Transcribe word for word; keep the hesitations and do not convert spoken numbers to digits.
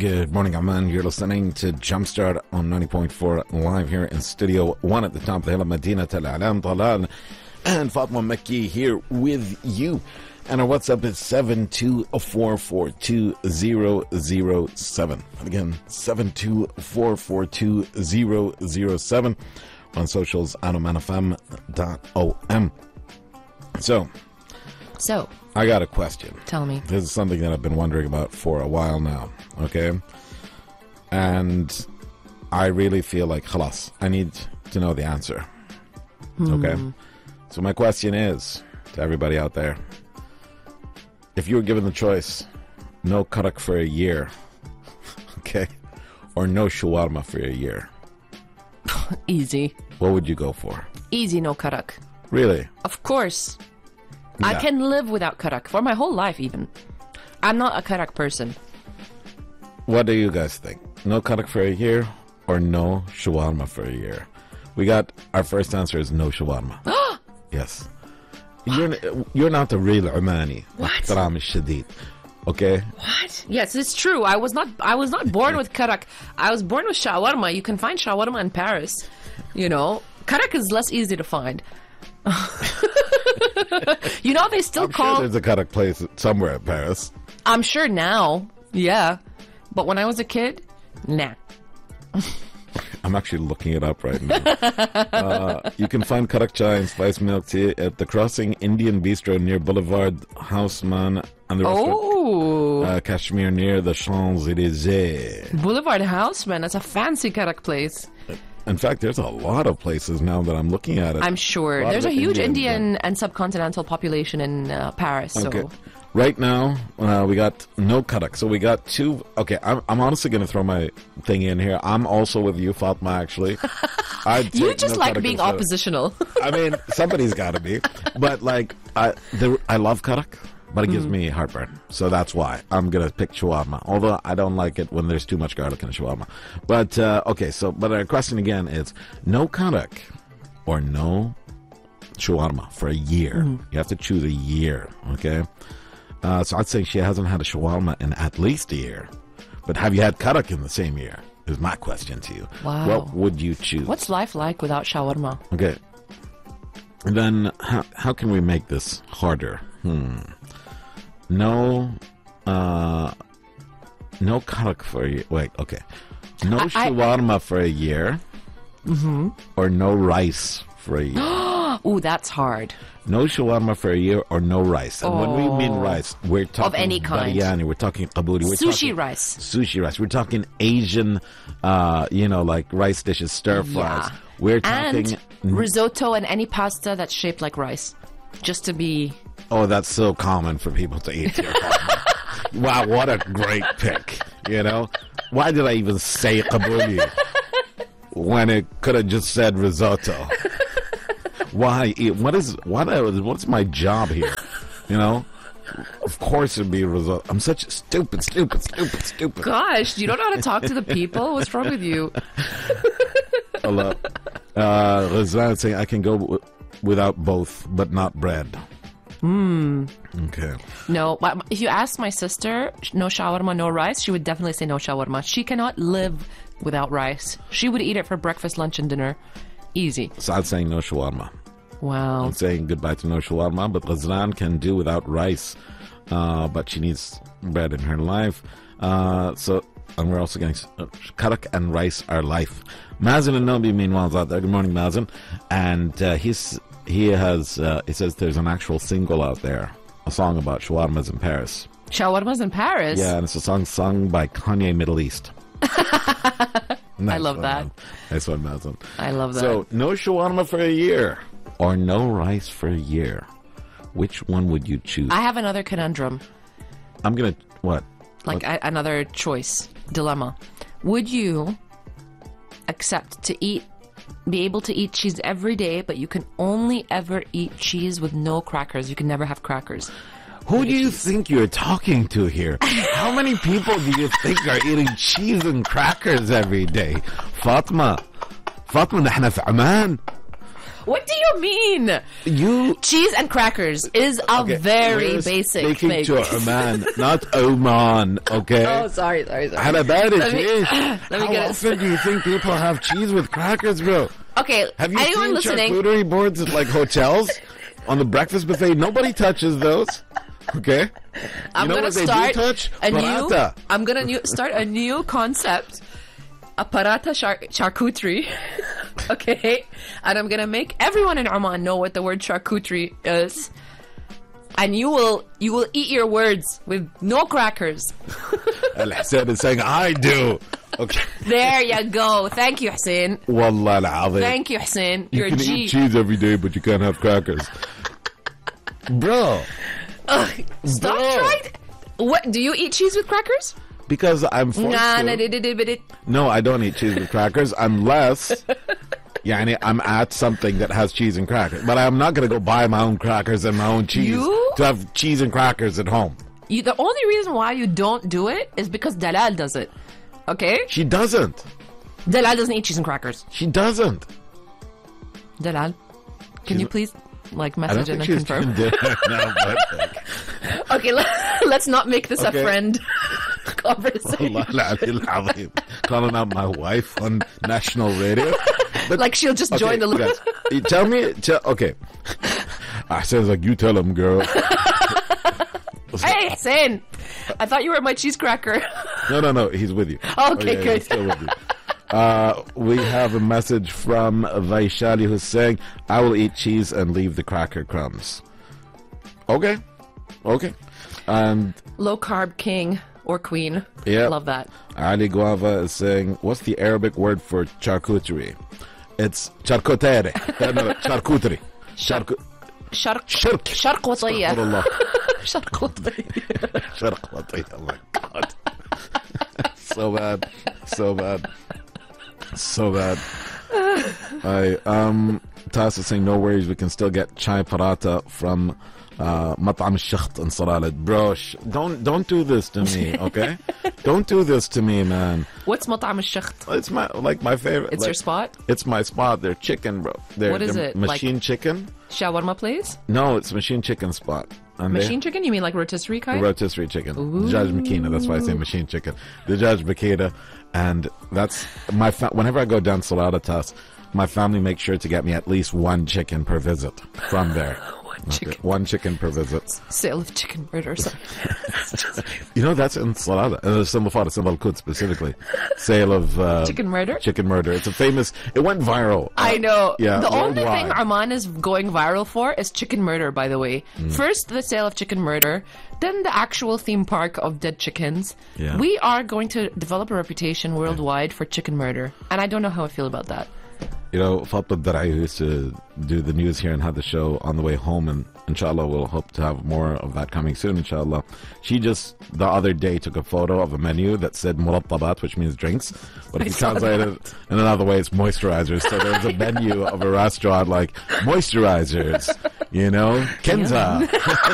Good morning, Amman. You're listening to Jumpstart on ninety point four live here in Studio one at the top of the hill of Medina Tel Alam, Talal, and Fatma Mekki here with you. And our WhatsApp is seven two four four two zero zero seven. And again, seven two four four two zero zero seven. On socials, anomanfm dot o m. So, so, I got a question. Tell me. This is something that I've been wondering about for a while now, okay? And I really feel like, khalas, I need to know the answer, hmm. okay? So my question is, to everybody out there, if you were given the choice, no karak for a year, okay, or no shawarma for a year, easy. What would you go for? Easy, no karak. Really? Of course. Yeah. I can live without karak for my whole life even. I'm not a karak person. What do you guys think? No karak for a year or no shawarma for a year? We got, our first answer is no shawarma. Yes. You're, you're not the real Omani. What? Ihtiram al-shadid. Okay? What? Yes, it's true. I was not I was not born with karak. I was born with shawarma. You can find shawarma in Paris. You know, karak is less easy to find. You know, they still I'm call... sure there's a karak place somewhere in Paris. I'm sure now. Yeah. But when I was a kid, nah. I'm actually looking it up right now. uh, you can find karak chai and spice milk tea at the Crossing Indian Bistro near Boulevard Haussmann and the Oh. restaurant uh, Kashmir near the Champs-Élysées. Boulevard Haussmann. That's a fancy karak place. In fact, there's a lot of places now that I'm looking at it. I'm sure. A lot There's of a huge Indians, Indian and subcontinental population in uh, Paris. So. Okay. Right now, uh, we got no karak. So we got two. Okay, I'm, I'm honestly going to throw my thing in here. I'm also with you, Fatma, actually. I'd You take just no like karak being instead of- oppositional. I mean, somebody's got to be. But, like, I, the, I love karak, but it gives Mm-hmm. me heartburn. So that's why I'm going to pick shawarma. Although I don't like it when there's too much garlic in shawarma. But, uh, okay, so, but our question again is no karak or no shawarma for a year. Mm-hmm. You have to choose a year, okay? Uh, so I'd say she hasn't had a shawarma in at least a year. But have you had karak in the same year? Is my question to you. Wow. What would you choose? What's life like without shawarma? Okay. And then how, how can we make this harder? Hmm. No, uh, no karak for a year. Wait, okay. No I- I- shawarma for a year. Mm-hmm. Or no rice for a year. Ooh, that's hard. No shawarma for a year or no rice. And when we mean Oh. rice, we're talking any kind. biryani, we're talking kabuli, we're Sushi talking rice. Sushi rice. We're talking Asian, uh, you know, like rice dishes, stir fries. Yeah. We're talking. And risotto and any pasta that's shaped like rice. Just to be... Oh, that's so common for people to eat here. Wow, what a great pick. You know? Why did I even say kabuli when it could have just said risotto? Why eat? What is, what, what's my job here? You know? Of course it'd be risotto. I'm such a stupid, stupid, stupid, stupid. Gosh, you don't know how to talk to the people? What's wrong with you? Hello. Uh, Rizwan saying I can go w- without both, but not bread. Hmm. Okay. No, but if you ask my sister, no shawarma, no rice, she would definitely say no shawarma. She cannot live without rice. She would eat it for breakfast, lunch, and dinner. Easy. So I'm saying no shawarma. Wow. I'm saying goodbye to no shawarma, but Ghazran can do without rice. Uh, but she needs bread in her life. Uh, so, and we're also getting uh, karak and rice are life. Mazen and Nobi, meanwhile, is out there. Good morning, Mazen. And uh, he's, he has, uh, he says there's an actual single out there, a song about shawarmas in Paris. Shawarmas in Paris? Yeah, and it's a song sung by Kanye Middle East. Nice I love one, that. Man. Nice one, Mazen. I love that. So, no shawarma for a year or no rice for a year. Which one would you choose? I have another conundrum. I'm going to, what? Like What? a, another choice, dilemma. Would you accept to eat, be able to eat cheese every day, but you can only ever eat cheese with no crackers? You can never have crackers. Who do you think you're talking to here? How many people do you think are eating cheese and crackers every day? Fatma. Fatma, نحن في عمان. What do you mean? You Cheese and crackers is a okay, very we're basic speaking thing. to Oman, not Oman. Okay. Oh, sorry, sorry, sorry. How about it, Let me- cheese? let me How get it. often do you think people have cheese with crackers, bro? Okay, Have you anyone seen listening? charcuterie boards at like hotels on the breakfast buffet? Nobody touches those. Okay. I'm you know gonna what they start do touch? a new. Paratha. I'm gonna new, start a new concept, a paratha char- charcuterie. Okay, and I'm gonna make everyone in Oman know what the word charcuterie is, and you will you will eat your words with no crackers. Al Hussein is saying, I do. Okay. There you go. Thank you, Hussein. Wallah al-azim. Thank you, Hussein. You You're can a G. eat cheese every day, but you can't have crackers. Bro. Ugh, stop Bro. trying. What do you eat cheese with crackers? Because I'm forced Nah, to. nah, nah, nah, nah, nah. No, I don't eat cheese with crackers unless yani, I'm at something that has cheese and crackers. But I'm not going to go buy my own crackers and my own cheese You? to have cheese and crackers at home. You, the only reason why you don't do it is because Dalal does it. Okay? She doesn't. Dalal doesn't eat cheese and crackers. She doesn't. Dalal, can She's- you please like I don't message think and she's confirm? tuned in right now, but like, Okay, let, let's not make this Okay. a friend conversation. Allah al-Ali al-azim. Calling out my wife on national radio. But Like she'll just join the. guys, you tell me. Tell, okay. I says like you tell him, girl. Hey, Hussein, I thought you were my cheese cracker. No, no, no. He's with you. Okay, Oh, yeah, good. He's still with you. Uh, we have a message from Vaishali who's saying, "I will eat cheese and leave the cracker crumbs." Okay, okay. And Low carb king or queen. Yeah. Love that. Ali Guava is saying, "What's the Arabic word for charcuterie?" It's charcuterie. No, no, no, charcuterie. Charcu- Sharq. Shirk. Sharq وطية. Astaghfirullah. Sharq وطية. Sharq wati. Oh my god. So bad. So bad. So bad. I um Tas is saying no worries, we can still get chai paratha from uh Mat'am al-Shakht in Salalat. Bro, sh- don't don't do this to me, okay? Don't do this to me, man. What's مطعم الشخت? It's my like my favorite. It's like, your spot? It's my spot. They're chicken, bro. They're, What is they're it, Machine chicken? Shawarma place? No, it's machine chicken spot. And they- Machine chicken? You mean like rotisserie kind? rotisserie chicken. Dajaj Makina. That's why I say machine chicken. Dajaj Makina. And that's my fa- whenever I go down Saladatas, my family makes sure to get me at least one chicken per visit from there. One chicken. One chicken per visit. Sale of chicken murder. Sorry. You know, that's in Salada. Uh, it's in Lafada, it's in Al-Quds specifically. Sale of uh, Chicken murder? Chicken murder. It's a famous, it went viral. I Uh, know. Yeah, the only worldwide. thing Oman is going viral for is chicken murder, by the way. Mm. First, the sale of chicken murder, then the actual theme park of dead chickens. Yeah. We are going to develop a reputation worldwide for chicken murder. And I don't know how I feel about that. You know, Fatma Darai, who used to do the news here and had the show on the way home, and inshallah we'll hope to have more of that coming soon, inshallah. She just the other day took a photo of a menu that said murattabat, which means drinks, but if I you saw translate it in another way, it's moisturizers. So there's a menu of a restaurant like moisturizers, you know, Kenza.